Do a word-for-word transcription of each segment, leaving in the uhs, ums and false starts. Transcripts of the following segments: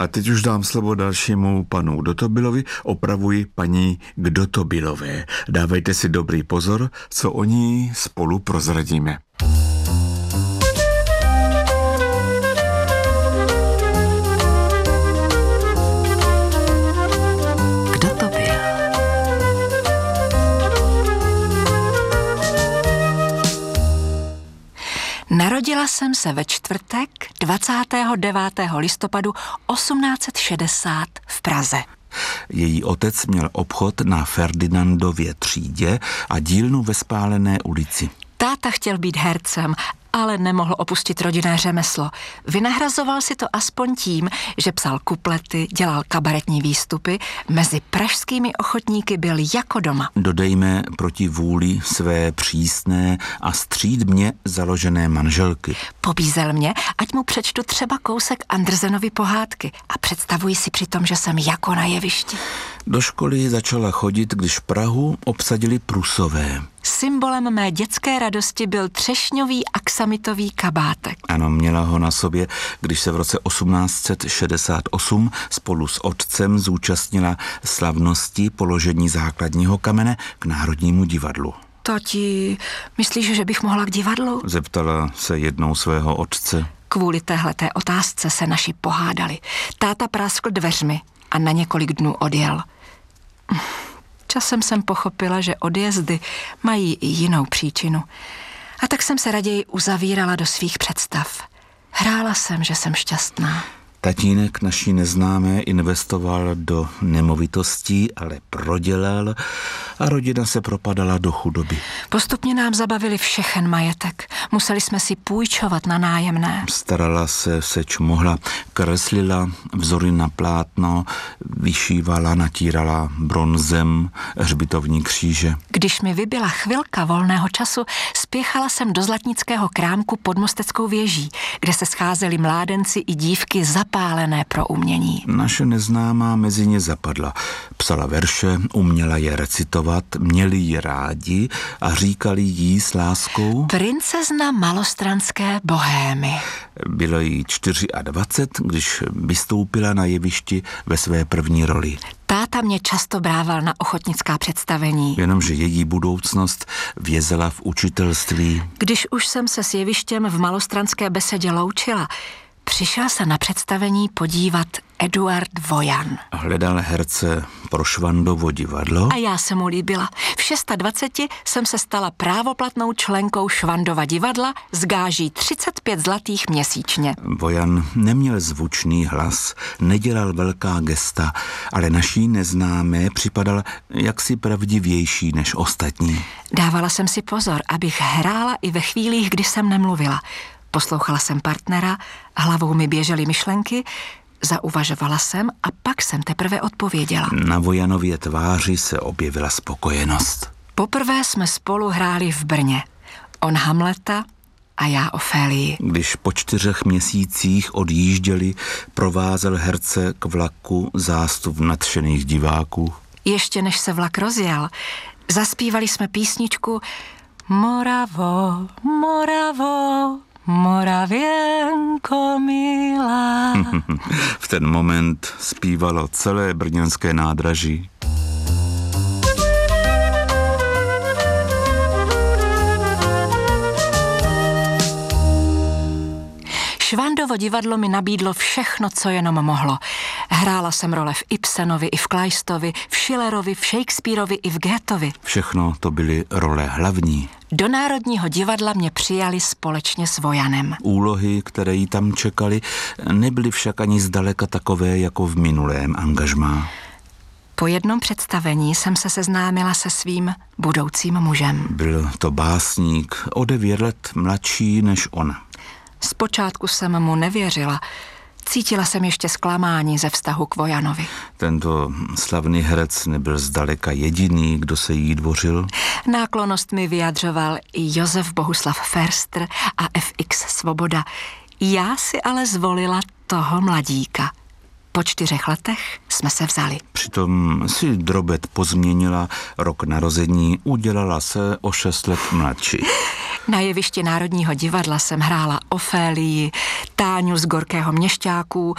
A teď už dám slovo dalšímu panu Kdotobilovi, opravuji paní Kdotobilové. Dávejte si dobrý pozor, co o ní spolu prozradíme. Narodila jsem se ve čtvrtek dvacátého devátého listopadu osmnáct set šedesát v Praze. Její otec měl obchod na Ferdinandově třídě a dílnu ve Spálené ulici. Táta chtěl být hercem, ale nemohl opustit rodinné řemeslo. Vynahrazoval si to aspoň tím, že psal kuplety, dělal kabaretní výstupy, mezi pražskými ochotníky byl jako doma. Dodejme proti vůli své přísné a střídmě založené manželky. Pobízel mě, ať mu přečtu třeba kousek Andersenovy pohádky a představuji si přitom, že jsem jako na jevišti. Do školy začala chodit, když Prahu obsadili Prusové. Symbolem mé dětské radosti byl třešňový aksamitový kabátek. Ano, měla ho na sobě, když se v roce osmnáct set šedesát osm spolu s otcem zúčastnila slavnosti položení základního kamene k Národnímu divadlu. Tati, myslíš, že bych mohla k divadlu? Zeptala se jednou svého otce. Kvůli téhleté otázce se naši pohádali. Táta praskl dveřmi a na několik dnů odjel. Časem jsem pochopila, že odjezdy mají i jinou příčinu. A tak jsem se raději uzavírala do svých představ. Hrála jsem, že jsem šťastná. Tatínek naší neznámé investoval do nemovitostí, ale prodělal a rodina se propadala do chudoby. Postupně nám zabavili všechen majetek. Museli jsme si půjčovat na nájemné. Starala se, seč mohla. Kreslila vzory na plátno, vyšívala, natírala bronzem hřbitovní kříže. Když mi vybyla chvilka volného času, spěchala jsem do zlatnického krámku pod Mosteckou věží, kde se scházeli mládenci i dívky zapálené pro umění. Naše neznámá mezi ně zapadla. Psala verše, uměla je recitovat, měli ji rádi a říkali jí s láskou princezna malostranské bohémy. Bylo jí dvacet čtyři, když vystoupila na jevišti ve své první roli. Táta mě často brával na ochotnická představení. Jenomže její budoucnost vězela v učitelství. Když už jsem se s jevištěm v malostranské besedě loučila, přišel se na představení podívat Eduard Vojan. Hledal herce pro Švandovo divadlo. A já se mu líbila. V dvaceti šesti jsem se stala právoplatnou členkou Švandova divadla s gáží třicet pět zlatých měsíčně. Vojan neměl zvučný hlas, nedělal velká gesta, ale naší neznámé připadal jaksi pravdivější než ostatní. Dávala jsem si pozor, abych hrála i ve chvílích, kdy jsem nemluvila. Poslouchala jsem partnera, hlavou mi běžely myšlenky, zauvažovala jsem a pak jsem teprve odpověděla. Na Vojanově tváři se objevila spokojenost. Poprvé jsme spolu hráli v Brně. On Hamleta a já Ofélii. Když po čtyřech měsících odjížděli, provázel herce k vlaku zástup nadšených diváků. Ještě než se vlak rozjel, zaspívali jsme písničku Moravo, Moravo, Moravěnko milá. V ten moment zpívalo celé brněnské nádraží. Švandovo divadlo mi nabídlo všechno, co jenom mohlo. Hrála jsem role v Ibsenovi i v Kleistovi, v Schillerovi, v Shakespeareovi i v Goetheovi. Všechno to byly role hlavní. Do Národního divadla mě přijali společně s Vojanem. Úlohy, které jí tam čekaly, nebyly však ani zdaleka takové jako v minulém angažmá. Po jednom představení jsem se seznámila se svým budoucím mužem. Byl to básník o devět let mladší než ona. Zpočátku jsem mu nevěřila. Cítila jsem ještě zklamání ze vztahu k Vojanovi. Tento slavný herec nebyl zdaleka jediný, kdo se jí dvořil. Náklonnost mi vyjadřoval i Josef Bohuslav Förster a F X Svoboda. Já si ale zvolila toho mladíka. Po čtyřech letech jsme se vzali. Přitom si drobet pozměnila rok narození, udělala se o šest let mladší. Na jevišti Národního divadla jsem hrála Ofélii, Táňu z Gorkého měšťáků,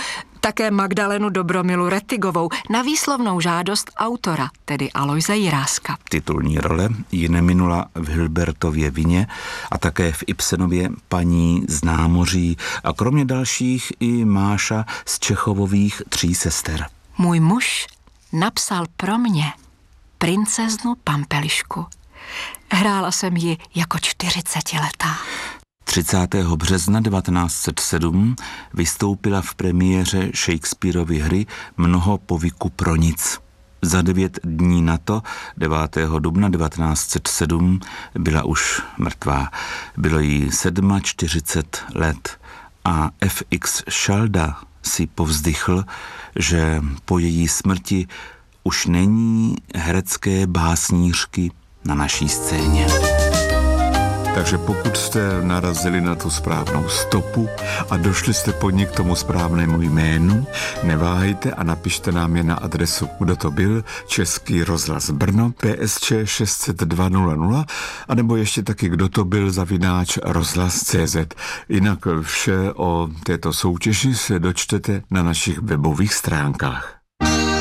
Také Magdalenu Dobromilu Rettigovou na výslovnou žádost autora, tedy Alojze Jiráska. Titulní role ji neminula v Hilbertově vině a také v Ibsenově Paní z námoří a kromě dalších i Máša z Čechovových Tří sester. Můj muž napsal pro mě princeznu Pampelišku. Hrála jsem ji jako čtyřicetiletá. třicátého března devatenáct set sedm vystoupila v premiéře Shakespeareovy hry Mnoho povyku pro nic. Za devět dní na to, devátého dubna devatenáct set sedm, byla už mrtvá. Bylo jí čtyřicet sedm let a F X Šalda si povzdychl, že po její smrti už není herecké básnířky na naší scéně. Takže pokud jste narazili na tu správnou stopu a došli jste po ní k tomu správnému jménu, neváhejte a napište nám je na adresu, kdo to byl, Český rozhlas Brno, P S Č šest set dva nula nula, anebo ještě taky, kdo to byl, zavináč rozhlas tečka cé zet. Jinak vše o této soutěži se dočtete na našich webových stránkách.